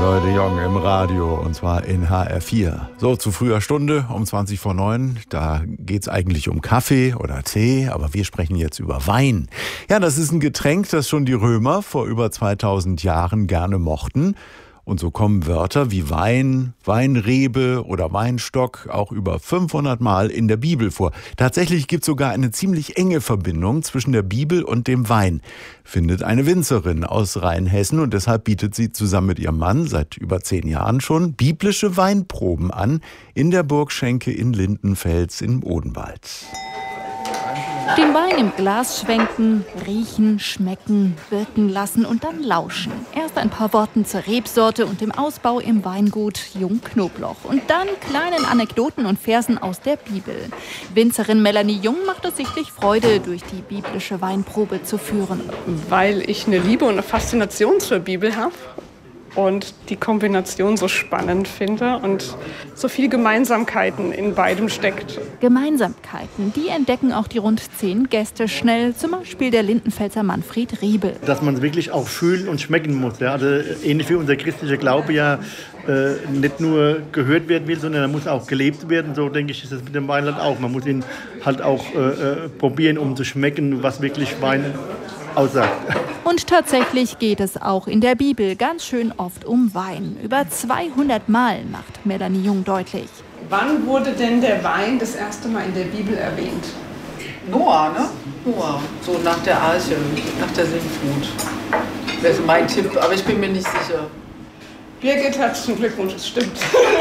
Joy de Jong im Radio, und zwar in HR4. So, zu früher Stunde, um 20:09. Da geht's eigentlich um Kaffee oder Tee, aber wir sprechen jetzt über Wein. Ja, das ist ein Getränk, das schon die Römer vor über 2000 Jahren gerne mochten. Und so kommen Wörter wie Wein, Weinrebe oder Weinstock auch über 500 Mal in der Bibel vor. Tatsächlich gibt es sogar eine ziemlich enge Verbindung zwischen der Bibel und dem Wein, findet eine Winzerin aus Rheinhessen, und deshalb bietet sie zusammen mit ihrem Mann seit über 10 Jahren schon biblische Weinproben an in der Burgschenke in Lindenfels im Odenwald. Den Wein im Glas schwenken, riechen, schmecken, wirken lassen und dann lauschen. Erst ein paar Worten zur Rebsorte und dem Ausbau im Weingut Jung Knoblauch. Und dann kleinen Anekdoten und Versen aus der Bibel. Winzerin Melanie Jung macht es sichtlich Freude, durch die biblische Weinprobe zu führen. Weil ich eine Liebe und eine Faszination zur Bibel habe. Und die Kombination so spannend finde und so viele Gemeinsamkeiten in beidem steckt. Gemeinsamkeiten, die entdecken auch die rund 10 Gäste schnell, zum Beispiel der Lindenfelser Manfred Riebel. Dass man es wirklich auch fühlen und schmecken muss. Ja? Also ähnlich wie unser christlicher Glaube ja nicht nur gehört werden will, sondern er muss auch gelebt werden. So denke ich, ist es mit dem Wein halt auch. Man muss ihn halt auch probieren, um zu schmecken, was wirklich Wein aussagt. Und tatsächlich geht es auch in der Bibel ganz schön oft um Wein. Über 200 Mal macht Melanie Jung deutlich. Wann wurde denn der Wein das erste Mal in der Bibel erwähnt? Noah, ne? Noah, so nach der Arche, nach der Sintflut. Das ist mein Tipp, aber ich bin mir nicht sicher. Birgit, herzlichen Glückwunsch, es stimmt.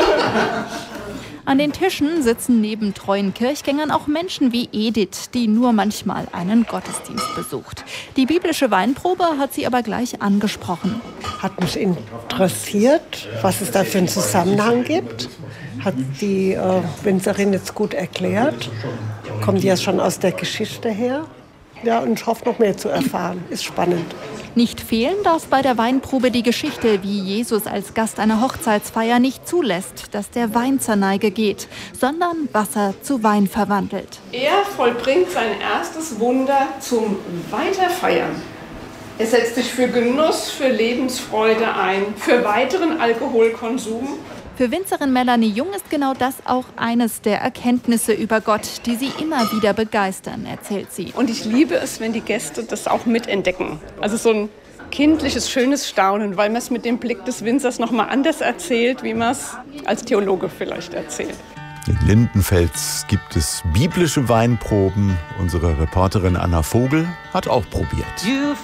An den Tischen sitzen neben treuen Kirchgängern auch Menschen wie Edith, die nur manchmal einen Gottesdienst besucht. Die biblische Weinprobe hat sie aber gleich angesprochen. Hat mich interessiert, was es da für einen Zusammenhang gibt. Hat die Winzerin jetzt gut erklärt. Kommt ja schon aus der Geschichte her. Ja, und ich hoffe, noch mehr zu erfahren. Ist spannend. Nicht fehlen darf bei der Weinprobe die Geschichte, wie Jesus als Gast einer Hochzeitsfeier nicht zulässt, dass der Wein zur Neige geht, sondern Wasser zu Wein verwandelt. Er vollbringt sein erstes Wunder zum Weiterfeiern. Er setzt sich für Genuss, für Lebensfreude ein, für weiteren Alkoholkonsum. Für Winzerin Melanie Jung ist genau das auch eines der Erkenntnisse über Gott, die sie immer wieder begeistern, erzählt sie. Und ich liebe es, wenn die Gäste das auch mitentdecken. Also so ein kindliches, schönes Staunen, weil man es mit dem Blick des Winzers noch mal anders erzählt, wie man es als Theologe vielleicht erzählt. In Lindenfels gibt es biblische Weinproben. Unsere Reporterin Anna Vogel hat auch probiert.